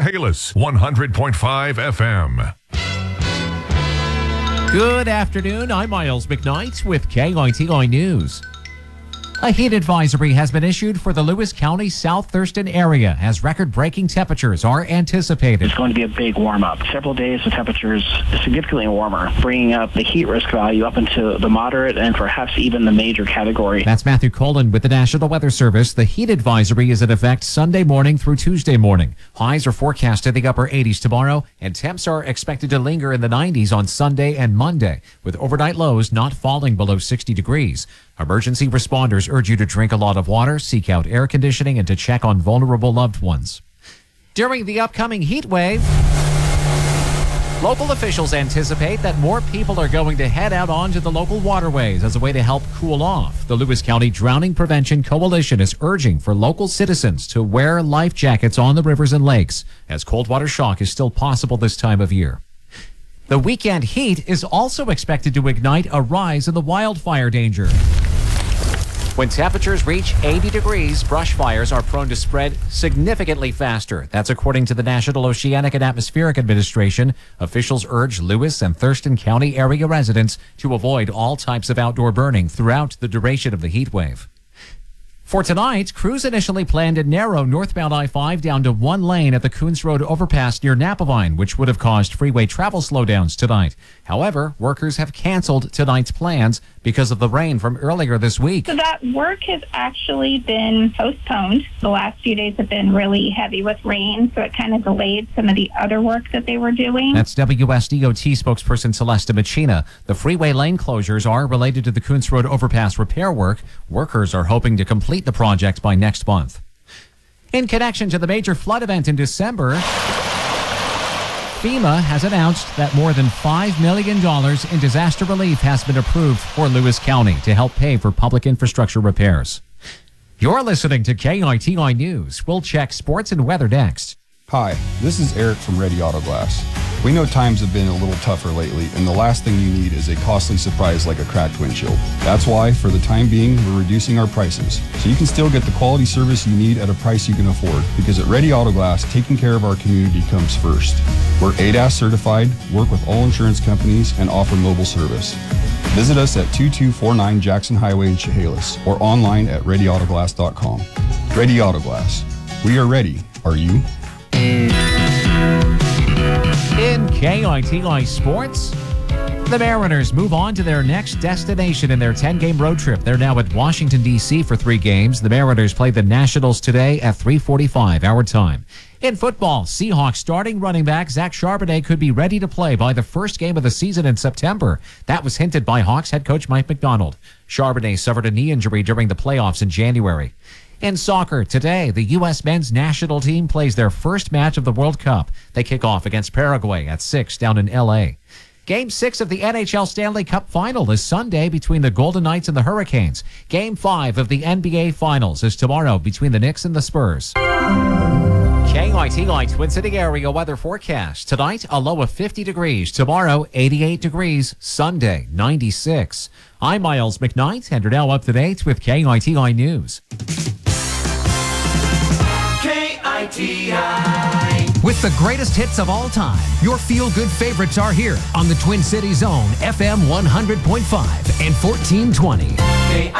Chehalis, 100.5 FM. Good afternoon. I'm Miles McKnight with KITI News. A heat advisory has been issued for the Lewis County South Thurston area as record-breaking temperatures are anticipated. It's going to be a big warm-up. Several days of temperatures significantly warmer, bringing up the heat risk value up into the moderate and perhaps even the major category. That's Matthew Colin with the National Weather Service. The heat advisory is in effect Sunday morning through Tuesday morning. Highs are forecast in the upper 80s tomorrow, and temps are expected to linger in the 90s on Sunday and Monday, with overnight lows not falling below 60 degrees. Emergency responders urge you to drink a lot of water, seek out air conditioning, and to check on vulnerable loved ones. During the upcoming heat wave, local officials anticipate that more people are going to head out onto the local waterways as a way to help cool off. The Lewis County Drowning Prevention Coalition is urging for local citizens to wear life jackets on the rivers and lakes, as cold water shock is still possible this time of year. The weekend heat is also expected to ignite a rise in the wildfire danger. When temperatures reach 80 degrees, brush fires are prone to spread significantly faster. That's according to the National Oceanic and Atmospheric Administration. Officials urge Lewis and Thurston County area residents to avoid all types of outdoor burning throughout the duration of the heat wave. For tonight, crews initially planned to narrow northbound I-5 down to one lane at the Coons Road overpass near Napavine, which would have caused freeway travel slowdowns tonight. However, workers have canceled tonight's plans because of the rain from earlier this week. So that work has actually been postponed. The last few days have been really heavy with rain, so it kind of delayed some of the other work that they were doing. That's WSDOT spokesperson Celeste Machina. The freeway lane closures are related to the Coons Road overpass repair work. Workers are hoping to complete the project by next month. In connection to the major flood event in December, FEMA has announced that more than $5 million in disaster relief has been approved for Lewis County to help pay for public infrastructure repairs. You're listening to KITI News. We'll check sports and weather next. Hi, this is Eric from Ready Auto Glass. We know times have been a little tougher lately, and the last thing you need is a costly surprise like a cracked windshield. That's why, for the time being, we're reducing our prices, so you can still get the quality service you need at a price you can afford. Because at Ready Auto Glass, taking care of our community comes first. We're ADAS certified, work with all insurance companies, and offer mobile service. Visit us at 2249 Jackson Highway in Chehalis, or online at ReadyAutoglass.com. Ready Auto Glass. We are ready. Are you? In KITI Sports, the Mariners move on to their next destination in their 10-game road trip. They're now at Washington, D.C. for 3 games. The Mariners play the Nationals today at 3:45 our time. In football, Seahawks starting running back Zach Charbonnet could be ready to play by the first game of the season in September. That was hinted by Hawks head coach Mike McDonald. Charbonnet suffered a knee injury during the playoffs in January. In soccer, today, the U.S. men's national team plays their first match of the World Cup. They kick off against Paraguay at 6 down in L.A. Game 6 of the NHL Stanley Cup Final is Sunday between the Golden Knights and the Hurricanes. Game 5 of the NBA Finals is tomorrow between the Knicks and the Spurs. KITI Twin City area weather forecast. Tonight, a low of 50 degrees. Tomorrow, 88 degrees. Sunday, 96. I'm Miles McKnight, and you're now up to date with KITI News. With the greatest hits of all time, your feel-good favorites are here on the Twin Cities Zone, FM 100.5 and 1420.